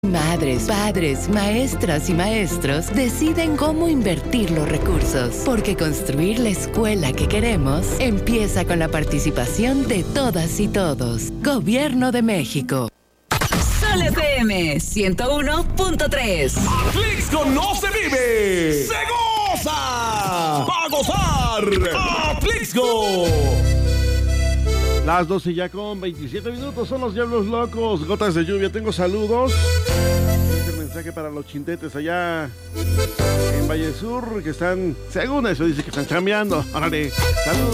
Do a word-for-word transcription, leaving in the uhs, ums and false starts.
Madres, padres, maestras y maestros deciden cómo invertir los recursos, porque construir la escuela que queremos empieza con la participación de todas y todos. Gobierno de México. Sol F M ciento uno punto tres. Atlixco no se vive, se goza. ¡Va a gozar! ¡Atlixco! Las doce ya con veintisiete minutos, son los Diablos Locos, Gotas de Lluvia. Tengo saludos. Este mensaje para los chintetes allá en Valle Sur, que están, según eso, dice que están chambeando. Órale, saludos.